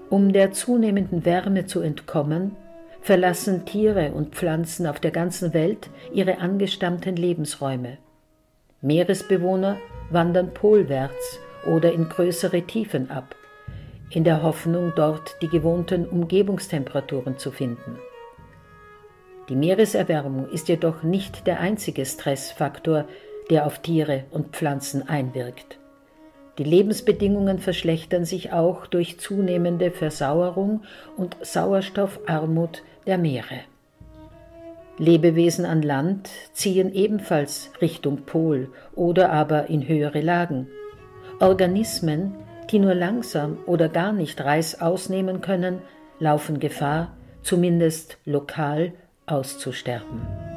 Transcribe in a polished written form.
Um der zunehmenden Wärme zu entkommen, verlassen Tiere und Pflanzen auf der ganzen Welt ihre angestammten Lebensräume. Meeresbewohner wandern polwärts oder in größere Tiefen ab, in der Hoffnung, dort die gewohnten Umgebungstemperaturen zu finden. Die Meereserwärmung ist jedoch nicht der einzige Stressfaktor, der auf Tiere und Pflanzen einwirkt. Die Lebensbedingungen verschlechtern sich auch durch zunehmende Versauerung und Sauerstoffarmut der Meere. Lebewesen an Land ziehen ebenfalls Richtung Pol oder aber in höhere Lagen. Organismen, die nur langsam oder gar nicht Reißaus nehmen können, laufen Gefahr, zumindest lokal auszusterben.